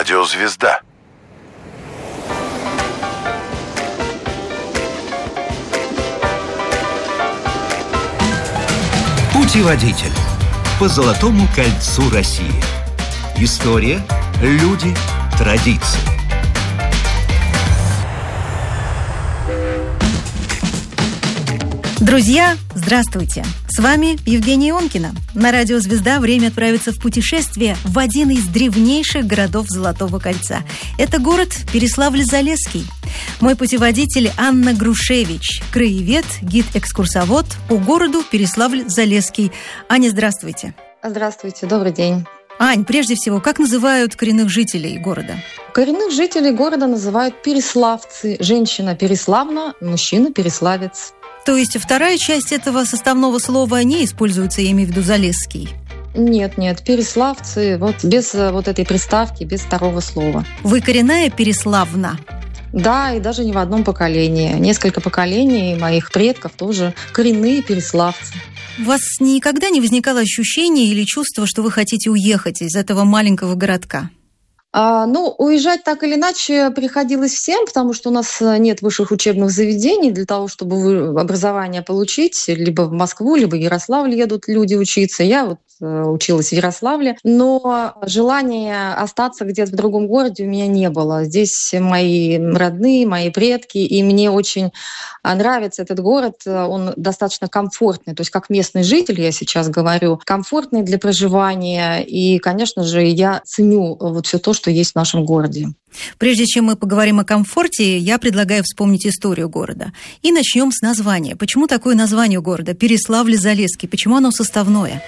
Радио «Звезда». Путеводитель по Золотому кольцу России. История, люди, традиции. Друзья, здравствуйте! С вами Евгения Ионкина. На радио «Звезда» время отправиться в путешествие в один из древнейших городов Золотого кольца. Это город Переславль-Залесский. Мой путеводитель Анна Грушевич, краевед, гид-экскурсовод по городу Переславль-Залесский. Аня, здравствуйте. Здравствуйте, добрый день. Ань, прежде всего, как называют коренных жителей города? Коренных жителей города называют переславцы. Женщина Переславна, мужчина Переславец. То есть вторая часть этого составного слова не используется, я имею в виду Залесский? Нет, переславцы, без этой приставки, без второго слова. Вы коренная Переславна? Да, и даже не в одном поколении. Несколько поколений моих предков тоже коренные переславцы. У вас никогда не возникало ощущения или чувства, что вы хотите уехать из этого маленького городка? Уезжать так или иначе приходилось всем, потому что у нас нет высших учебных заведений. Для того, чтобы образование получить, либо в Москву, либо в Ярославль едут люди учиться. Я училась в Ярославле, но желания остаться где-то в другом городе у меня не было. Здесь мои родные, мои предки, и мне очень нравится этот город. Он достаточно комфортный, то есть как местный житель, я сейчас говорю, комфортный для проживания. И, конечно же, я ценю все то, что есть в нашем городе. Прежде чем мы поговорим о комфорте, я предлагаю вспомнить историю города. И начнем с названия. Почему такое название у города? Переславль-Залесский. Почему оно составное?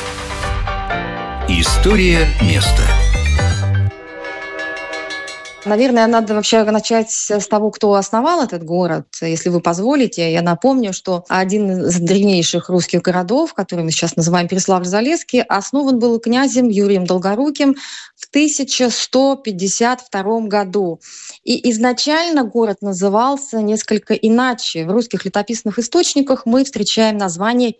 История места. Наверное, надо вообще начать с того, кто основал этот город. Если вы позволите, я напомню, что один из древнейших русских городов, который мы сейчас называем Переславль-Залесский, основан был князем Юрием Долгоруким в 1152 году. И изначально город назывался несколько иначе. В русских летописных источниках мы встречаем название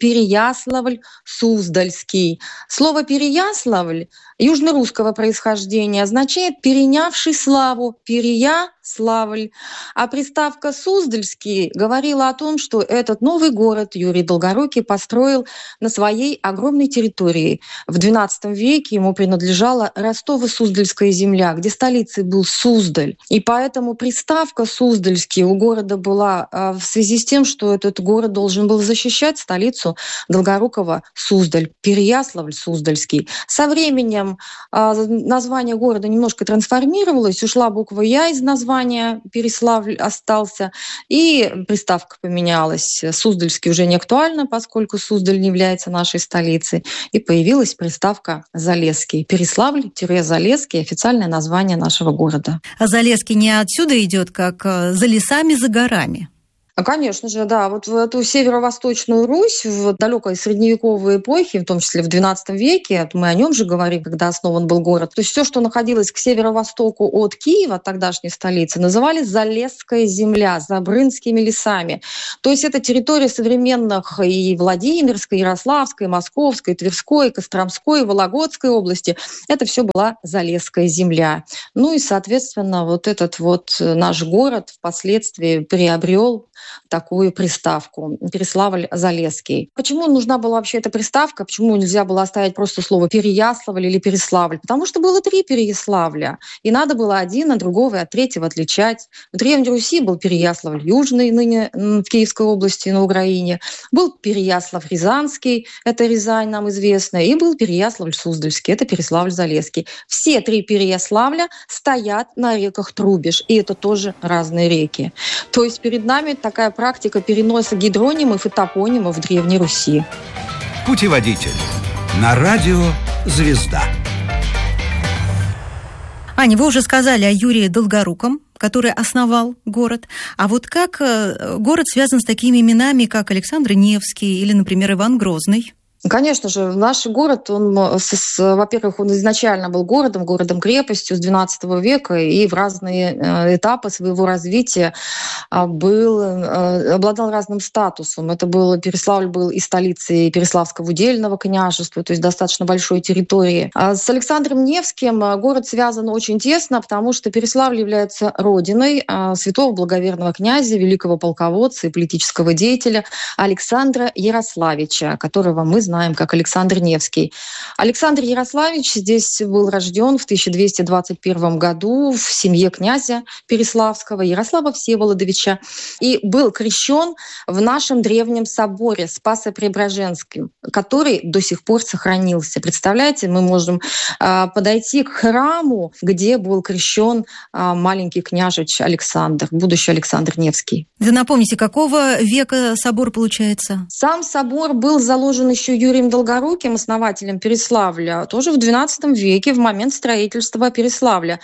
Переяславль-Суздальский. Слово «Переяславль» южнорусского происхождения означает «перенявший славу», Переяславль. А приставка «Суздальский» говорила о том, что этот новый город Юрий Долгорукий построил на своей огромной территории. В XII веке ему принадлежала Ростово-Суздальская земля, где столицей был Суздаль. И поэтому приставка «Суздальский» у города была в связи с тем, что этот город должен был защищать столицу Долгорукова Суздаль, Переяславль-Суздальский. Со временем название города немножко трансформировалось, ушла буква «Я» из названия, Переславль остался, и приставка поменялась. Суздальский уже не актуально, поскольку Суздаль не является нашей столицей, и появилась приставка «Залесский». Переславль-Залесский – официальное название нашего города. А Залесский не отсюда идет, как за лесами, за горами? Конечно же, да. В эту северо-восточную Русь в далекой средневековой эпохе, в том числе в XII веке, мы о нем же говорим, когда основан был город, то есть все, что находилось к северо-востоку от Киева, тогдашней столицы, называли Залесская земля, Забрынскими лесами. То есть это территория современных и Владимирской, Ярославской, Московской, Тверской, Костромской, Вологодской области. Это все была Залесская земля. И, соответственно, этот наш город впоследствии приобрел такую приставку Переславль-Залесский. Почему нужна была вообще эта приставка? Почему нельзя было оставить просто слово Переяславль или Переславль? Потому что было 3 Переяславля, и надо было один от другого и от третьего отличать. В Древней Руси был Переяславль Южный, ныне в Киевской области на Украине, был Переяслав-Рязанский, это Рязань нам известно, и был Переяславль-Суздальский, это Переславль-Залесский. Все 3 Переяславля стоят на реках Трубеж, и это тоже разные реки. То есть перед нами такая практика переноса гидронимов и топонимов в Древней Руси. Путеводитель на радио «Звезда». Аня, вы уже сказали о Юрии Долгоруком, который основал город. А как город связан с такими именами, как Александр Невский или, например, Иван Грозный? Конечно же, наш город, во-первых, он изначально был городом-крепостью с XII века, и в разные этапы своего развития обладал разным статусом. Переславль был и столицей Переславского удельного княжества, то есть достаточно большой территории. А с Александром Невским город связан очень тесно, потому что Переславль является родиной святого благоверного князя, великого полководца и политического деятеля Александра Ярославича, которого мы знаем как Александр Невский. Александр Ярославич здесь был рожден в 1221 году в семье князя Переславского Ярослава Всеволодовича и был крещен в нашем древнем соборе Спасо-Преображенском, который до сих пор сохранился. Представляете, мы можем подойти к храму, где был крещен маленький княжич Александр, будущий Александр Невский. Вы напомните, какого века собор получается? Сам собор был заложен еще Юрием Долгоруким, основателем Переславля, тоже в XII веке, в момент строительства Переславля.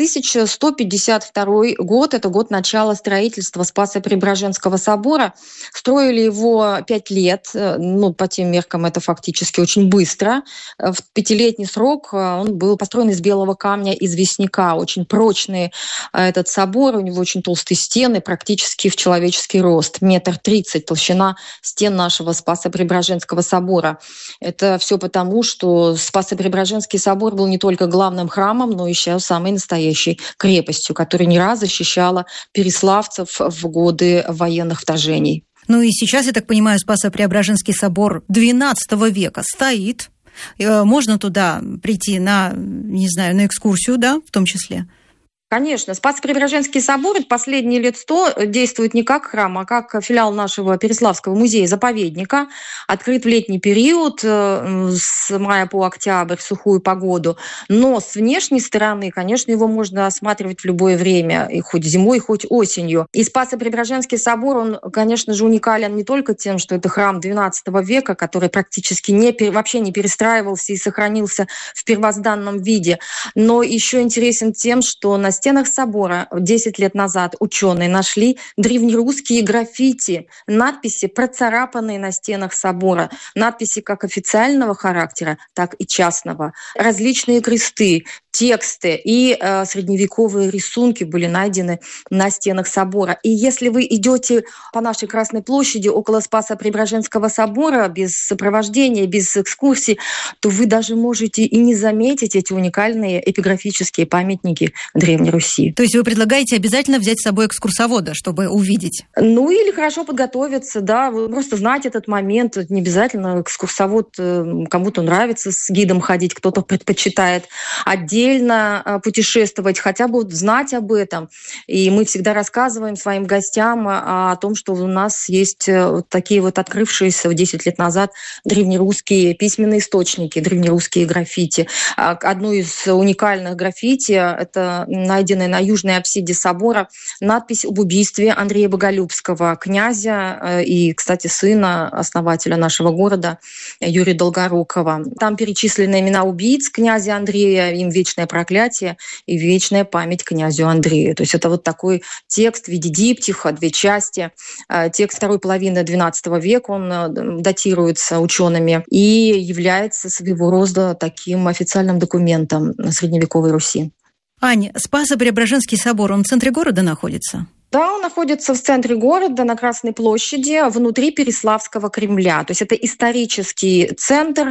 1152 год, это год начала строительства Спасо-Преображенского собора. Строили его 5 лет, по тем меркам это фактически очень быстро. В 5-летний срок он был построен из белого камня известняка. Очень прочный этот собор, у него очень толстые стены, практически в человеческий рост. 1,30 метра толщина стен нашего Спасо-Преображенского собора. Это все потому, что Спасо-Преображенский собор был не только главным храмом, но еще самой настоящей крепостью, которая не раз защищала переславцев в годы военных вторжений. Ну и сейчас, я так понимаю, Спасо-Преображенский собор XII века стоит. Можно туда прийти на экскурсию, да, в том числе? Конечно. Спасо-Преображенский собор последние лет 100 действует не как храм, а как филиал нашего Переславского музея-заповедника. Открыт в летний период, с мая по октябрь, в сухую погоду. Но с внешней стороны, конечно, его можно осматривать в любое время, и хоть зимой, хоть осенью. И Спасо-Преображенский собор, он, конечно же, уникален не только тем, что это храм XII века, который практически вообще не перестраивался и сохранился в первозданном виде, но еще интересен тем, что на стенах собора 10 лет назад ученые нашли древнерусские граффити, надписи, процарапанные на стенах собора, надписи как официального характера, так и частного, различные кресты, тексты и средневековые рисунки были найдены на стенах собора. И если вы идете по нашей Красной площади около Спасо-Преображенского собора без сопровождения, без экскурсий, то вы даже можете и не заметить эти уникальные эпиграфические памятники Древней Руси. То есть вы предлагаете обязательно взять с собой экскурсовода, чтобы увидеть? Или хорошо подготовиться, да, вы просто знать этот момент. Не обязательно экскурсовод, кому-то нравится с гидом ходить, кто-то предпочитает отдельно путешествовать, хотя бы знать об этом. И мы всегда рассказываем своим гостям о том, что у нас есть такие открывшиеся 10 лет назад древнерусские письменные источники, древнерусские граффити. Одно из уникальных граффити — это найденная на южной апсиде собора надпись об убийстве Андрея Боголюбского, князя и, кстати, сына основателя нашего города Юрия Долгорукова. Там перечислены имена убийц князя Андрея, им вечное проклятие и вечная память князю Андрею. То есть это такой текст в виде диптиха, 2 части. Текст второй половины XII века, он датируется учеными и является своего рода таким официальным документом средневековой Руси. Ань, Спасо-Преображенский собор, он в центре города находится? Да, он находится в центре города, на Красной площади, внутри Переславского Кремля. То есть это исторический центр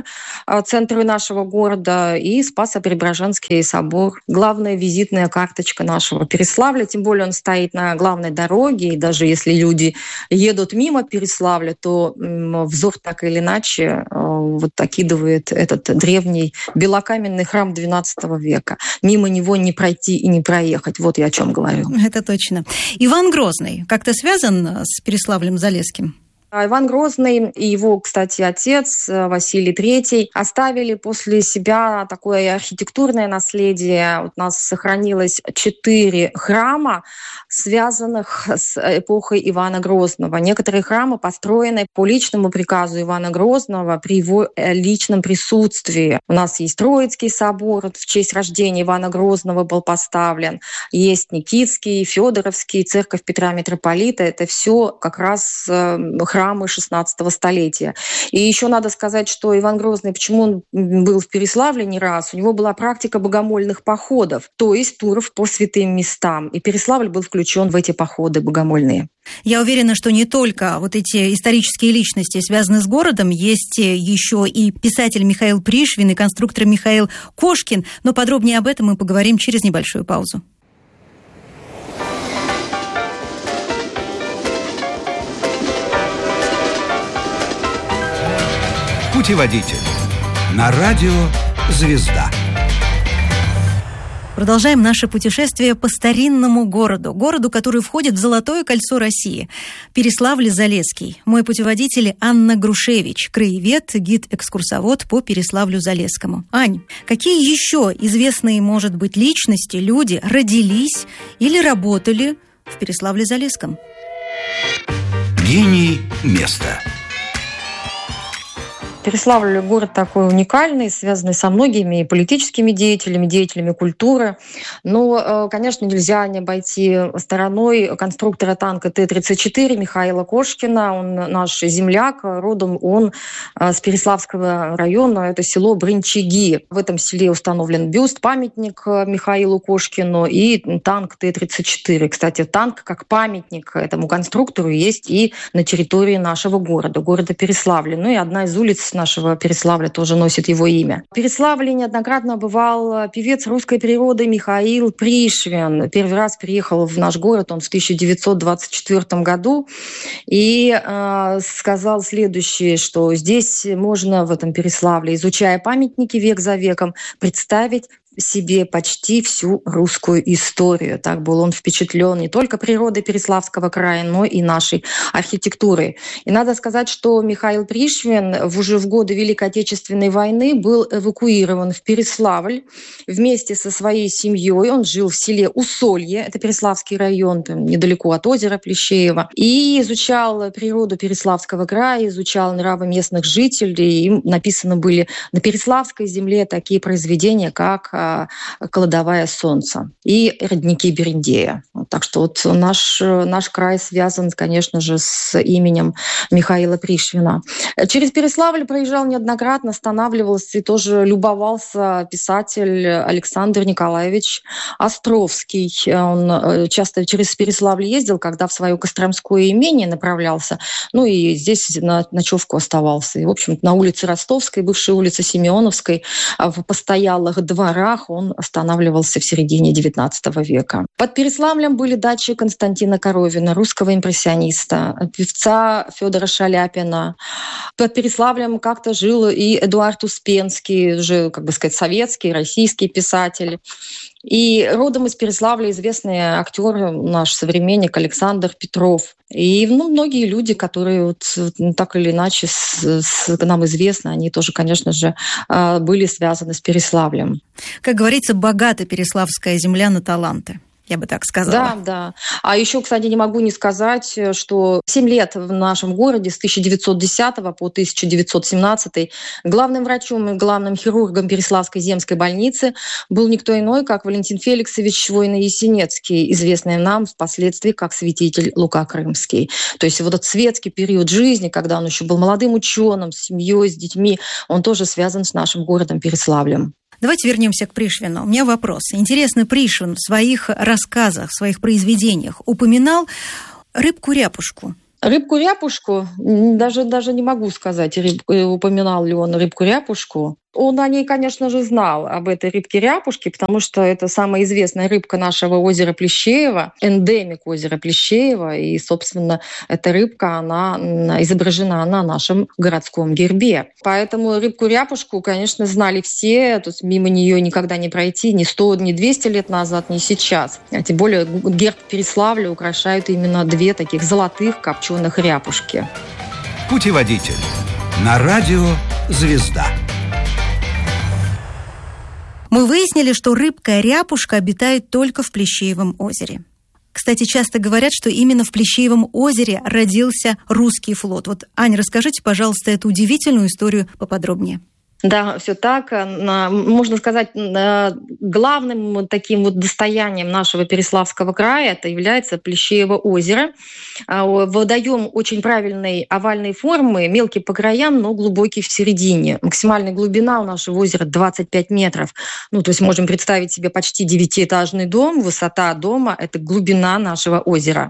нашего города, и Спасо-Преображенский собор — главная визитная карточка нашего Переславля. Тем более он стоит на главной дороге, и даже если люди едут мимо Переславля, то взор так или иначе окидывает этот древний белокаменный храм XII века. Мимо него не пройти и не проехать. Вот я о чем говорю. Это точно. Иван Грозный как-то связан с Переславлем-Залесским? Иван Грозный и его, кстати, отец Василий III оставили после себя такое архитектурное наследие. У нас сохранилось 4 храма, связанных с эпохой Ивана Грозного. Некоторые храмы построены по личному приказу Ивана Грозного при его личном присутствии. У нас есть Троицкий собор, в честь рождения Ивана Грозного был поставлен. Есть Никитский, Федоровский, церковь Петра Митрополита. Это все как раз храмы храмы 16 столетия. И еще надо сказать, что Иван Грозный, почему он был в Переславле не раз, у него была практика богомольных походов, то есть туров по святым местам. И Переславль был включен в эти походы богомольные. Я уверена, что не только вот эти исторические личности связаны с городом, есть еще и писатель Михаил Пришвин, и конструктор Михаил Кошкин, но подробнее об этом мы поговорим через небольшую паузу. Путеводитель. На радио «Звезда». Продолжаем наше путешествие по старинному городу, который входит в Золотое кольцо России. Переславль-Залесский. Мой путеводитель Анна Грушевич, краевед, гид-экскурсовод по Переславлю-Залесскому. Ань, какие еще известные, может быть, личности, люди родились или работали в Переславле-Залесском? Гений места. Переславль – город такой уникальный, связанный со многими политическими деятелями культуры. Но, конечно, нельзя не обойти стороной конструктора танка Т-34 Михаила Кошкина. Он наш земляк, родом он с Переславского района, это село Брынчиги. В этом селе установлен бюст, памятник Михаилу Кошкину и танк Т-34. Кстати, танк как памятник этому конструктору есть и на территории нашего города Переславля. Ну и одна из улиц нашего Переславля тоже носит его имя. В Переславле неоднократно бывал певец русской природы Михаил Пришвин. Первый раз приехал в наш город он в 1924 году и сказал следующее, что здесь можно в этом Переславле, изучая памятники век за веком, представить себе почти всю русскую историю. Так был он впечатлен не только природой Переславского края, но и нашей архитектурой. И надо сказать, что Михаил Пришвин уже в годы Великой Отечественной войны был эвакуирован в Переславль вместе со своей семьей. Он жил в селе Усолье, это Переславский район, там, недалеко от озера Плещеева, и изучал природу Переславского края, изучал нравы местных жителей. Им написаны были на Переславской земле такие произведения, как «Кладовая солнца» и «Родники Берендея». Так что вот наш край связан, конечно же, с именем Михаила Пришвина. Через Переславль проезжал неоднократно, останавливался и тоже любовался писатель Александр Николаевич Островский. Он часто через Переславль ездил, когда в свое Костромское имение направлялся, ну и здесь на ночевку оставался. И, в общем, на улице Ростовской, бывшей улице Семеновской, в постоялых дворах он останавливался в середине XIX века. Под Переславлем были дачи Константина Коровина, русского импрессиониста, певца Федора Шаляпина. Под Переславлем как-то жил и Эдуард Успенский, уже, как бы сказать, советский, российский писатель. И родом из Переславля известный актер, наш современник Александр Петров. И многие люди, которые так или иначе нам известны, они тоже, конечно же, были связаны с Переславлем. Как говорится, богата переславская земля на таланты. Я бы так сказала. Да. А еще, кстати, не могу не сказать, что 7 лет в нашем городе с 1910 по 1917 главным врачом и главным хирургом Переславской земской больницы был никто иной, как Валентин Феликсович Войно-Ясенецкий, известный нам впоследствии как святитель Лука Крымский. То есть вот этот светский период жизни, когда он еще был молодым ученым, с семьей, с детьми, он тоже связан с нашим городом Переславлем. Давайте вернемся к Пришвину. У меня вопрос. Интересно, Пришвин в своих рассказах, в своих произведениях упоминал рыбку-ряпушку. Рыбку-ряпушку? Даже не могу сказать, упоминал ли он рыбку-ряпушку. Он о ней, конечно же, знал, об этой рыбке-ряпушке, потому что это самая известная рыбка нашего озера Плещеева, эндемик озера Плещеева. И, собственно, эта рыбка, она изображена на нашем городском гербе. Поэтому рыбку-ряпушку, конечно, знали все. Тут мимо нее никогда не пройти ни 100, ни 200 лет назад, ни сейчас. А тем более герб Переславля украшают именно 2 таких золотых копченых ряпушки. Путеводитель. На радио «Звезда». Мы выяснили, что рыбка-ряпушка обитает только в Плещеевом озере. Кстати, часто говорят, что именно в Плещеевом озере родился русский флот. Вот, Аня, расскажите, пожалуйста, эту удивительную историю поподробнее. Да, все так. Можно сказать, главным таким вот достоянием нашего Переславского края это является Плещеево озеро. Водоем очень правильной овальной формы, мелкий по краям, но глубокий в середине. Максимальная глубина у нашего озера 25 метров. То есть можем представить себе почти 9-этажный дом. Высота дома – это глубина нашего озера.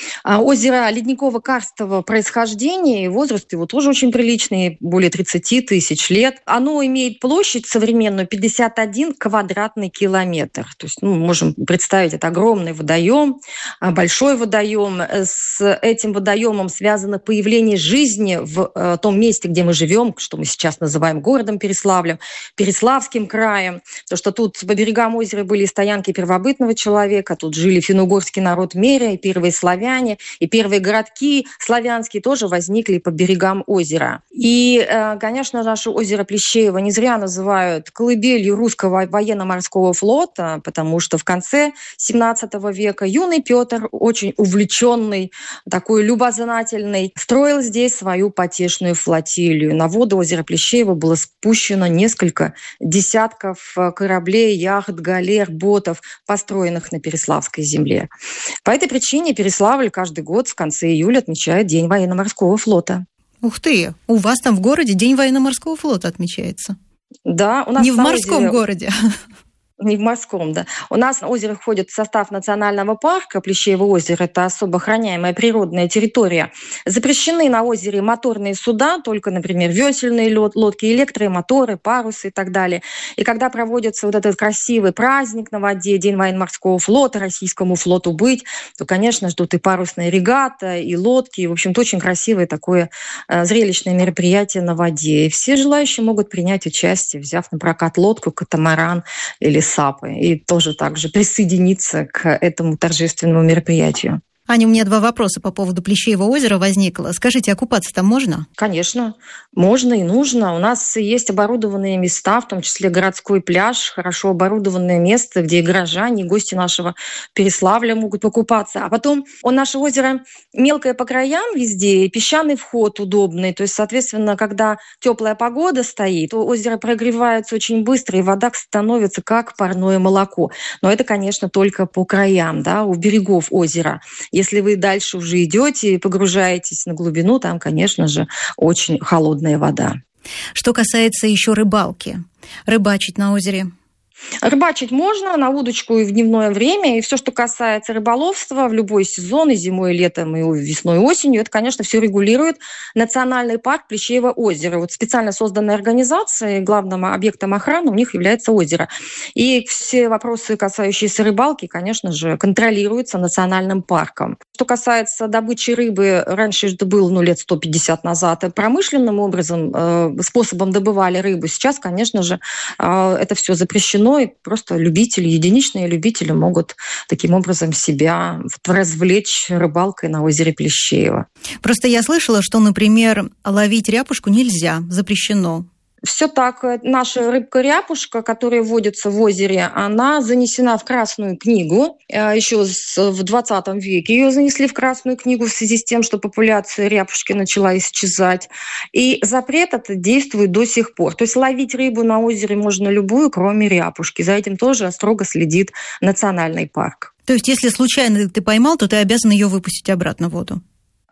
Озеро ледниково-карстового происхождения, и возраст его тоже очень приличный, более 30 тысяч лет. Оно имеет площадь современную 51 квадратный километр. То есть можем представить, это огромный водоем, большой водоем. С этим водоемом связано появление жизни в том месте, где мы живем, что мы сейчас называем городом Переславлем, Переславским краем. То, что тут по берегам озера были стоянки первобытного человека, тут жили финно-угорский народ Меря, и первые славяне, и первые городки славянские тоже возникли по берегам озера. И, конечно, наше озеро Плещеево не зря называют колыбелью русского военно-морского флота, потому что в конце 17 века юный Петр, очень увлеченный, такой любознательный, строил здесь свою потешную флотилию. На воды озера Плещеево было спущено несколько десятков кораблей, яхт, галер, ботов, построенных на Переславской земле. По этой причине Переславль каждый год в конце июля отмечает День военно-морского флота. Ух ты! У вас там в городе День военно-морского флота отмечается? Да, у нас не в морском городе. Не в морском, да. У нас озеро входит в состав национального парка Плещеево озеро. Это особо охраняемая природная территория. Запрещены на озере моторные суда, только, например, весельные лодки, электромоторы, парусы и так далее. И когда проводится вот этот красивый праздник на воде, День военно-морского флота, российскому флоту быть, то, конечно, ждут и парусные регаты, и лодки. И, в общем-то, очень красивое такое зрелищное мероприятие на воде. И все желающие могут принять участие, взяв на прокат лодку, катамаран или сапы, и тоже также присоединиться к этому торжественному мероприятию. Аня, у меня 2 вопроса по поводу Плещеева озера возникло. Скажите, а купаться там можно? Конечно, можно и нужно. У нас есть оборудованные места, в том числе городской пляж, хорошо оборудованное место, где и горожане, и гости нашего Переславля могут покупаться. А потом наше озеро мелкое по краям везде, и песчаный вход удобный. То есть, соответственно, когда теплая погода стоит, то озеро прогревается очень быстро, и вода становится как парное молоко. Но это, конечно, только по краям, да, у берегов озера. Если вы дальше уже идете и погружаетесь на глубину, там, конечно же, очень холодная вода. Что касается еще рыбалки, рыбачить на озере? Рыбачить можно на удочку и в дневное время, и все, что касается рыболовства в любой сезон, и зимой, и летом, и весной, и осенью, это, конечно, все регулирует Национальный парк Плещеево озеро. Вот специально созданная организация, главным объектом охраны у них является озеро. И все вопросы, касающиеся рыбалки, конечно же, контролируются Национальным парком. Что касается добычи рыбы, раньше это было лет 150 назад, промышленным образом, способом добывали рыбу. Сейчас, конечно же, это все запрещено, и просто любители, единичные любители могут таким образом себя развлечь рыбалкой на озере Плещеево. Просто я слышала, что, например, ловить ряпушку нельзя, запрещено. Все так. Наша рыбка-ряпушка, которая водится в озере, она занесена в Красную книгу. Еще в 20 веке ее занесли в Красную книгу в связи с тем, что популяция ряпушки начала исчезать. И запрет этот действует до сих пор. То есть ловить рыбу на озере можно любую, кроме ряпушки. За этим тоже строго следит Национальный парк. То есть если случайно ты поймал, то ты обязан ее выпустить обратно в воду?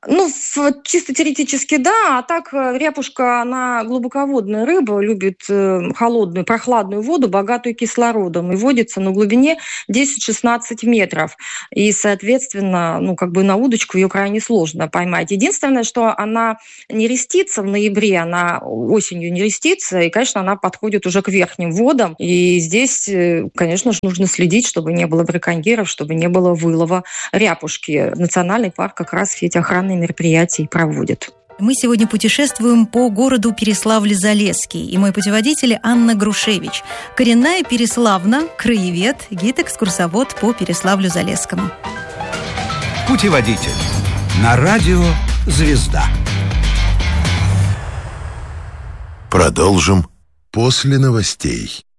Чисто теоретически, да. А так ряпушка, она глубоководная рыба, любит холодную, прохладную воду, богатую кислородом, и водится на глубине 10-16 метров. И, соответственно, на удочку ее крайне сложно поймать. Единственное, что она не рестится в ноябре, она осенью не рестится, и, конечно, она подходит уже к верхним водам. И здесь, конечно же, нужно следить, чтобы не было браконьеров, чтобы не было вылова ряпушки. Национальный парк как раз все эти охранные мероприятий проводит. Мы сегодня путешествуем по городу Переславль-Залесский, и мой путеводитель Анна Грушевич. Коренная переславна, краевед, гид-экскурсовод по Переславлю-Залесскому. Путеводитель на радио «Звезда». Продолжим после новостей.